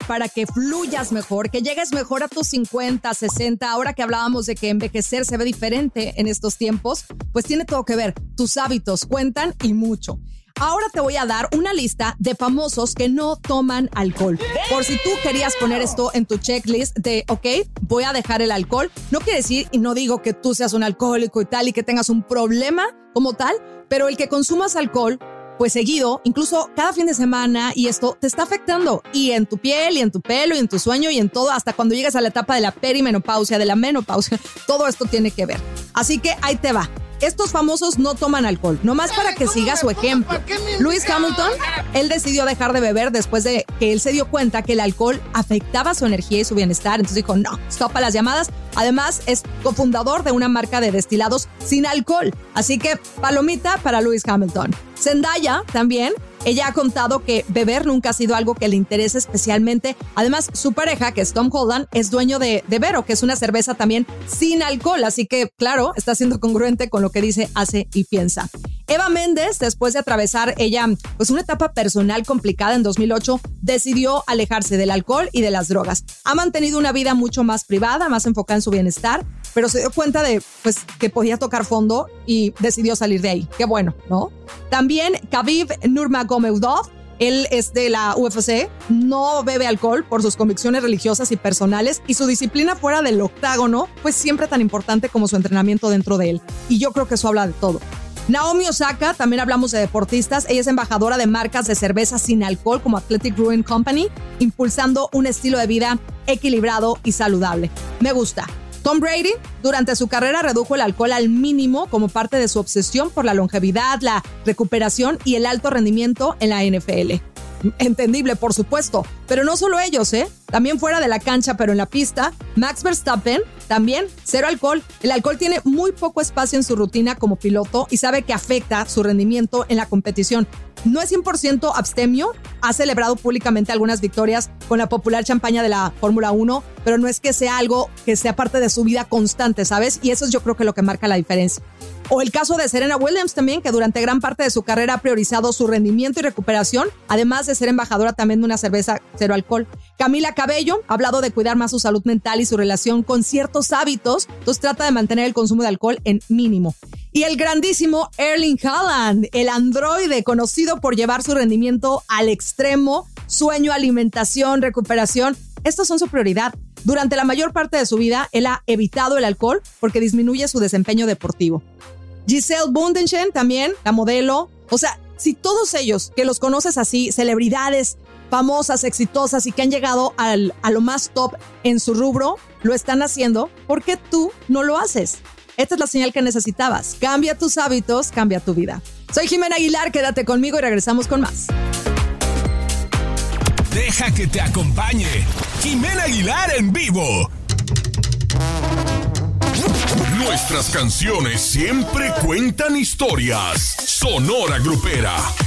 para que fluyas mejor, que llegues mejor a tus 50, 60. Ahora que hablábamos de que envejecer se ve diferente en estos tiempos, pues tiene todo que ver. Tus hábitos cuentan y mucho. Ahora te voy a dar una lista de famosos que no toman alcohol. Por si tú querías poner esto en tu checklist de, ok, voy a dejar el alcohol. No quiere decir, y no digo que tú seas un alcohólico y tal, y que tengas un problema como tal, pero el que consumas alcohol, pues seguido, incluso cada fin de semana, y esto te está afectando. Y en tu piel, y en tu pelo, y en tu sueño, y en todo, hasta cuando llegas a la etapa de la perimenopausia, de la menopausia, todo esto tiene que ver. Así que ahí te va. Estos famosos no toman alcohol, nomás para que sigas su ejemplo. Lewis Hamilton, él decidió dejar de beber después de que él se dio cuenta que el alcohol afectaba su energía y su bienestar. Entonces dijo, no, stop a las llamadas. Además, es cofundador de una marca de destilados sin alcohol. Así que, palomita para Lewis Hamilton. Zendaya también. Ella ha contado que beber nunca ha sido algo que le interese especialmente. Además, su pareja, que es Tom Holland, es dueño de Vero, que es una cerveza también sin alcohol. Así que, claro, está siendo congruente con lo que dice, hace y piensa. Eva Méndez, después de atravesar ella pues una etapa personal complicada en 2008, decidió alejarse del alcohol y de las drogas. Ha mantenido una vida mucho más privada, más enfocada en su bienestar, pero se dio cuenta de pues que podía tocar fondo y decidió salir de ahí. Qué bueno, ¿no? También Khabib Nurmagomedov, él es de la UFC, no bebe alcohol por sus convicciones religiosas y personales, y su disciplina fuera del octágono, pues siempre tan importante como su entrenamiento dentro de él. Y yo creo que eso habla de todo. Naomi Osaka, también hablamos de deportistas. Ella es embajadora de marcas de cerveza sin alcohol como Athletic Brewing Company, impulsando un estilo de vida equilibrado y saludable. Me gusta. Tom Brady, durante su carrera, redujo el alcohol al mínimo como parte de su obsesión por la longevidad, la recuperación y el alto rendimiento en la NFL. Entendible, por supuesto, pero no solo ellos, también fuera de la cancha, pero en la pista, Max Verstappen, también cero alcohol. El alcohol tiene muy poco espacio en su rutina como piloto y sabe que afecta su rendimiento en la competición. No es 100% abstemio, ha celebrado públicamente algunas victorias con la popular champaña de la Fórmula 1, pero no es que sea algo que sea parte de su vida constante, ¿sabes? Y eso es yo creo que lo que marca la diferencia. O el caso de Serena Williams también, que durante gran parte de su carrera ha priorizado su rendimiento y recuperación, además de ser embajadora también de una cerveza cero alcohol. Camila Cabello ha hablado de cuidar más su salud mental y su relación con ciertos hábitos, entonces trata de mantener el consumo de alcohol en mínimo. Y el grandísimo Erling Haaland, el androide conocido por llevar su rendimiento al extremo, sueño, alimentación, recuperación, estos son su prioridad. Durante la mayor parte de su vida, él ha evitado el alcohol porque disminuye su desempeño deportivo. Gisele Bündchen también, la modelo. O sea, si todos ellos que los conoces así, celebridades famosas, exitosas y que han llegado a lo más top en su rubro, lo están haciendo, ¿por qué tú no lo haces? Esta es la señal que necesitabas. Cambia tus hábitos, cambia tu vida. Soy Jimena Aguilar, quédate conmigo y regresamos con más. Deja que te acompañe Jimena Aguilar en vivo. Nuestras canciones siempre cuentan historias. Sonora Grupera.